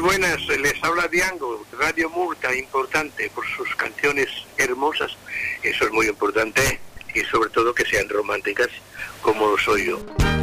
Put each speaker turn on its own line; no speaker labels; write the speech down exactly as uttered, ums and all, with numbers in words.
buenas, les habla Diango, Radio Murta, importante por sus canciones hermosas, eso es muy importante, y sobre todo que sean románticas, como lo soy yo.